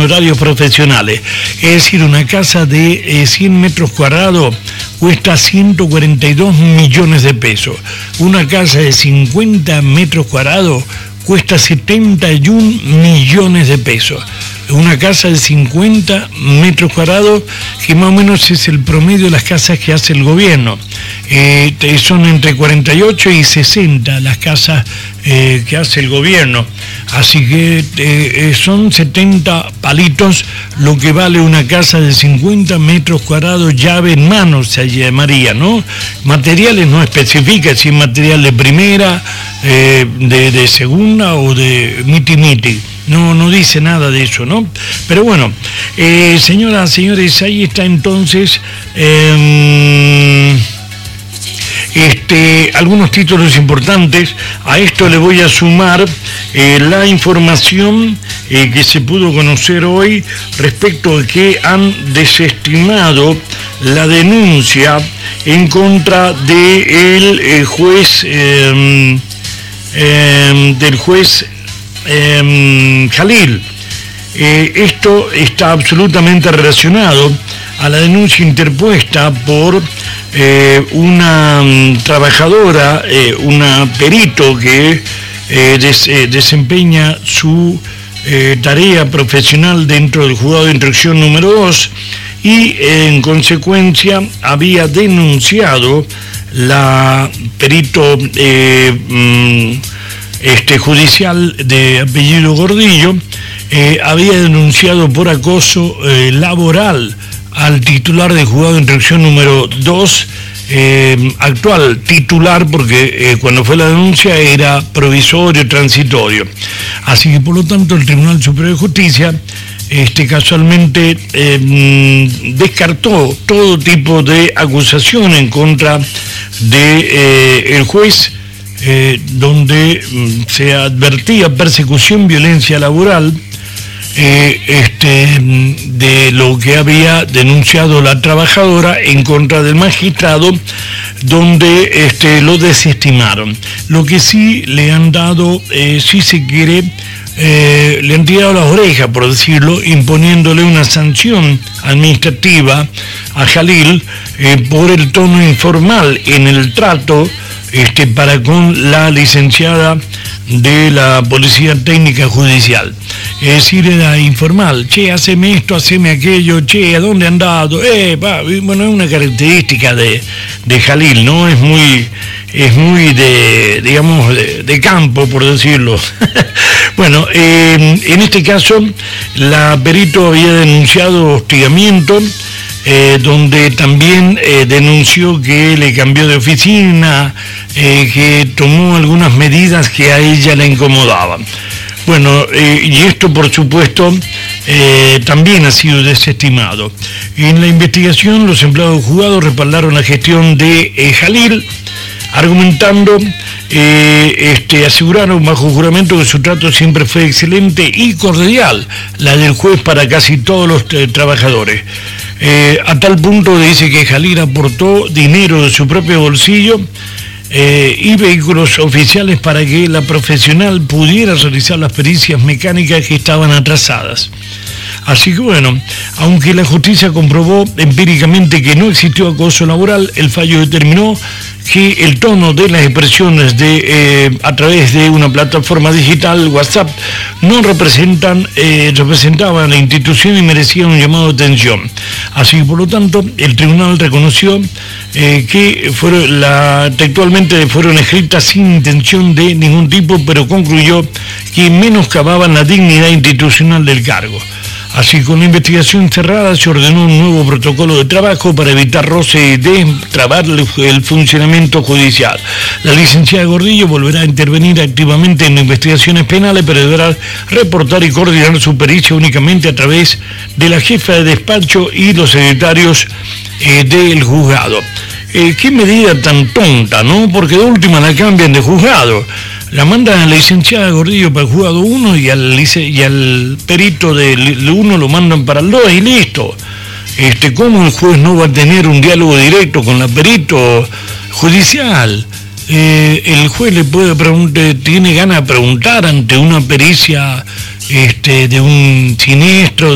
honorarios profesionales. Es decir, una casa de 100 metros cuadrados cuesta 142 millones de pesos. Una casa de 50 metros cuadrados cuesta 71 millones de pesos. Una casa de 50 metros cuadrados, que más o menos es el promedio de las casas que hace el gobierno. Son entre 48 y 60 las casas que hace el gobierno. Así que son 70 palitos lo que vale una casa de 50 metros cuadrados, llave en mano se llamaría, ¿no? Materiales no especifica si es material de primera, de segunda o de miti-miti. No dice nada de eso, ¿no? Pero bueno, señoras, señores, ahí está entonces algunos títulos importantes. A esto le voy a sumar la información que se pudo conocer hoy respecto de que han desestimado la denuncia en contra del juez Jalil. Esto está absolutamente relacionado a la denuncia interpuesta por una trabajadora, una perito que desempeña su tarea profesional dentro del juzgado de instrucción número 2 y en consecuencia había denunciado la perito judicial de apellido Gordillo, había denunciado por acoso laboral al titular del juzgado de instrucción número 2, actual titular, porque cuando fue la denuncia era provisorio, transitorio. Así que por lo tanto el Tribunal Superior de Justicia casualmente descartó todo tipo de acusación en contra de el juez, donde se advertía persecución, violencia laboral, de lo que había denunciado la trabajadora en contra del magistrado, donde lo desestimaron. Lo que sí le han dado, si se quiere, le han tirado las orejas, por decirlo, imponiéndole una sanción administrativa a Jalil por el tono informal en el trato para con la licenciada de la Policía Técnica Judicial. Es decir, era informal. Che, haceme esto, haceme aquello, che, ¿a dónde han dado? Bueno, es una característica de Jalil, ¿no? Es muy de, digamos, de campo, por decirlo. Bueno, en este caso, la perito había denunciado hostigamiento, donde también denunció que le cambió de oficina, que tomó algunas medidas que a ella le incomodaban. Bueno, y esto por supuesto también ha sido desestimado. En la investigación los empleados del juzgado respaldaron la gestión de Jalil, argumentando, aseguraron bajo juramento que su trato siempre fue excelente y cordial, la del juez para casi todos los trabajadores. A tal punto dice que Jalil aportó dinero de su propio bolsillo y vehículos oficiales para que la profesional pudiera realizar las pericias mecánicas que estaban atrasadas. Así que bueno, aunque la justicia comprobó empíricamente que no existió acoso laboral, el fallo determinó que el tono de las expresiones a través de una plataforma digital, WhatsApp, no representaban a la institución y merecían un llamado de atención. Así que por lo tanto, el tribunal reconoció que textualmente fueron escritas sin intención de ningún tipo, pero concluyó que menoscababan la dignidad institucional del cargo. Así, con la investigación cerrada, se ordenó un nuevo protocolo de trabajo para evitar roce y destrabar el funcionamiento judicial. La licenciada Gordillo volverá a intervenir activamente en investigaciones penales, pero deberá reportar y coordinar su pericia únicamente a través de la jefa de despacho y los secretarios del juzgado. Qué medida tan tonta, ¿no? Porque de última la cambian de juzgado. La mandan a la licenciada Gordillo para el juzgado 1 y al perito del 1 lo mandan para el 2 y listo. ¿Cómo el juez no va a tener un diálogo directo con la perito judicial? El juez le puede preguntar, tiene ganas de preguntar ante una pericia de un siniestro,